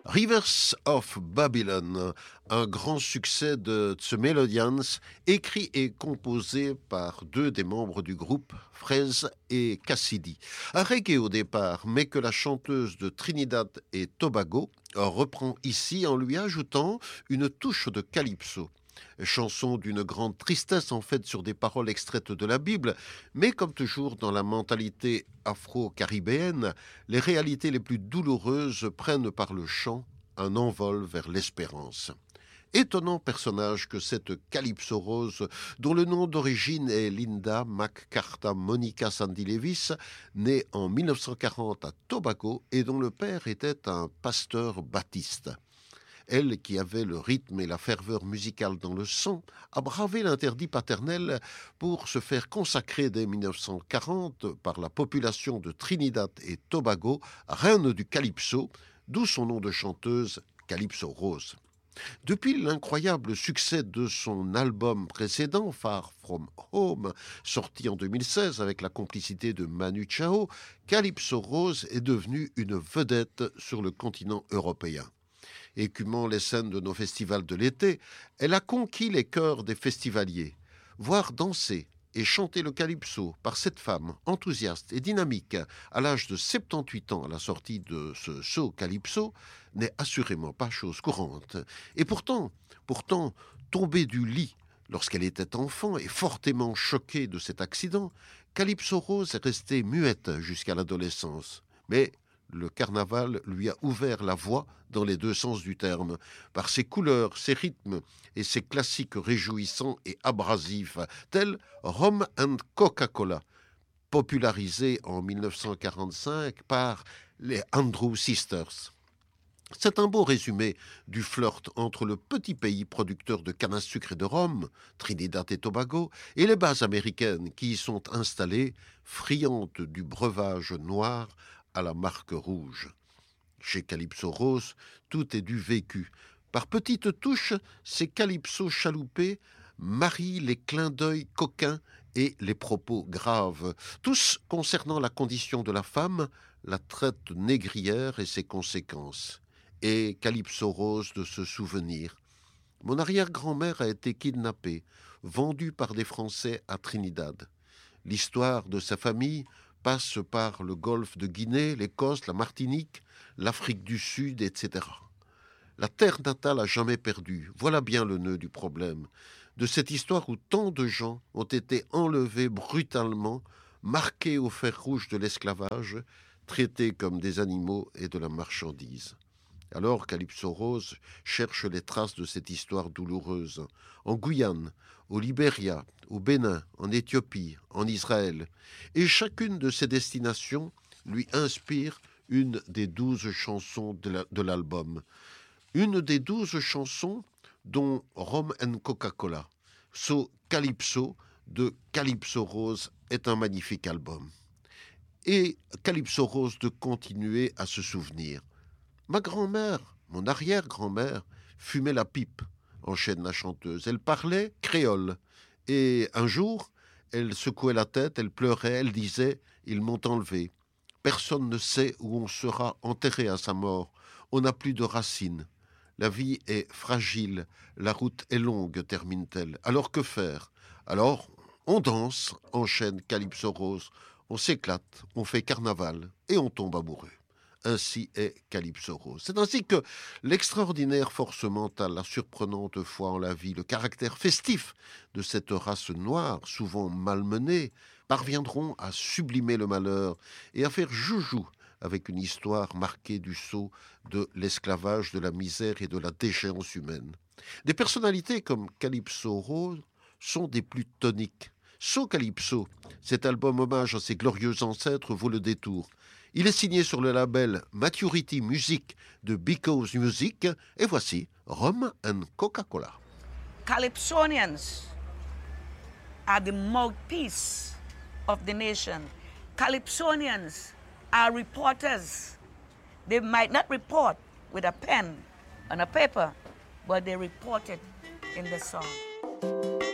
Rivers of Babylon, un grand succès de The Melodians, écrit et composé par deux des membres du groupe, Fraise et Cassidy. Un reggae au départ, mais que la chanteuse de Trinidad et Tobago reprend ici en lui ajoutant une touche de calypso. Chanson d'une grande tristesse en fait sur des paroles extraites de la Bible, mais comme toujours dans la mentalité afro-caribéenne, les réalités les plus douloureuses prennent par le chant un envol vers l'espérance. Étonnant personnage que cette Calypso Rose, dont le nom d'origine est Linda McCartha Monica Sandy Levis, née en 1940 à Tobago et dont le père était un pasteur baptiste. Elle, qui avait le rythme et la ferveur musicale dans le sang, a bravé l'interdit paternel pour se faire consacrer dès 1940 par la population de Trinidad et Tobago, reine du calypso, d'où son nom de chanteuse Calypso Rose. Depuis l'incroyable succès de son album précédent, Far From Home, sorti en 2016 avec la complicité de Manu Chao, Calypso Rose est devenue une vedette sur le continent européen. Écumant les scènes de nos festivals de l'été, elle a conquis les cœurs des festivaliers. Voir danser et chanter le calypso par cette femme enthousiaste et dynamique à l'âge de 78 ans à la sortie de ce show calypso n'est assurément pas chose courante. Et pourtant, tomber du lit lorsqu'elle était enfant et fortement choquée de cet accident, Calypso Rose est restée muette jusqu'à l'adolescence. Mais le carnaval lui a ouvert la voie dans les deux sens du terme, par ses couleurs, ses rythmes et ses classiques réjouissants et abrasifs, tels Rum and Coca-Cola, popularisés en 1945 par les Andrew Sisters. C'est un beau résumé du flirt entre le petit pays producteur de canne à sucre et de rhum, Trinidad et Tobago, et les bases américaines qui y sont installées, friandes du breuvage noir à la marque rouge. Chez Calypso Rose, tout est du vécu. Par petites touches, ces calypsos chaloupés marient les clins d'œil coquins et les propos graves, tous concernant la condition de la femme, la traite négrière et ses conséquences. Et Calypso Rose de se souvenir. Mon arrière-grand-mère a été kidnappée, vendue par des Français à Trinidad. L'histoire de sa famille passe par le golfe de Guinée, l'Écosse, la Martinique, l'Afrique du Sud, etc. La terre natale a jamais perdu. Voilà bien le nœud du problème. De cette histoire où tant de gens ont été enlevés brutalement, marqués au fer rouge de l'esclavage, traités comme des animaux et de la marchandise. Alors Calypso Rose cherche les traces de cette histoire douloureuse. En Guyane, au Libéria, au Bénin, en Éthiopie, en Israël. Et chacune de ces destinations lui inspire une des 12 chansons de l'album. Une des 12 chansons dont Rum and Coca-Cola, So Calypso de Calypso Rose est un magnifique album. Et Calypso Rose de continuer à se souvenir. Ma grand-mère, mon arrière-grand-mère, fumait la pipe, enchaîne la chanteuse. Elle parlait créole. Et un jour, elle secouait la tête, elle pleurait, elle disait « Ils m'ont enlevé. Personne ne sait où on sera enterré à sa mort. On n'a plus de racines. La vie est fragile, la route est longue, termine-t-elle. Alors que faire? Alors, on danse, enchaîne Calypso Rose. On s'éclate, on fait carnaval et on tombe amoureux. » Ainsi est Calypso Rose. C'est ainsi que l'extraordinaire force mentale, la surprenante foi en la vie, le caractère festif de cette race noire, souvent malmenée, parviendront à sublimer le malheur et à faire joujou avec une histoire marquée du sceau de l'esclavage, de la misère et de la déchéance humaine. Des personnalités comme Calypso Rose sont des plus toniques. So Calypso, cet album hommage à ses glorieux ancêtres, vaut le détour. Il est signé sur le label Maturity Music de Because Music. Et voici Rum and Coca-Cola. Calypsonians are the mouthpiece of the nation. Calypsonians are reporters. They might not report with a pen on a paper, but they report it in the song.